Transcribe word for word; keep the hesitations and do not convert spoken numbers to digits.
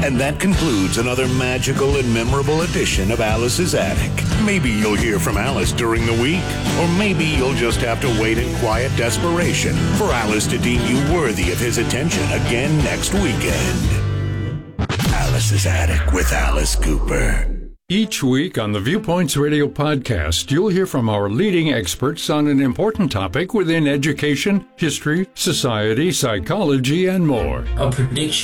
And that concludes another magical and memorable edition of Alice's Attic. Maybe you'll hear from Alice during the week, or maybe you'll just have to wait in quiet desperation for Alice to deem you worthy of his attention again next weekend. Alice's Attic with Alice Cooper. Each week on the Viewpoints Radio podcast, you'll hear from our leading experts on an important topic within education, history, society, psychology, and more. A prediction